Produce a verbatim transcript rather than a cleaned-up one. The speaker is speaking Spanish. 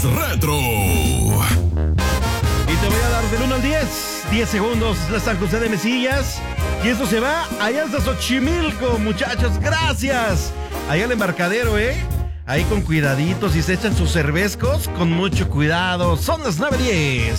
es retro. Y te voy a dar del uno al diez. diez segundos, la San José de Mesillas. Y eso se va allá hasta Xochimilco, muchachos. Gracias. Allá al embarcadero, ¿eh? Ahí con cuidaditos y se echan sus cervezcos con mucho cuidado. Son las nueve diez.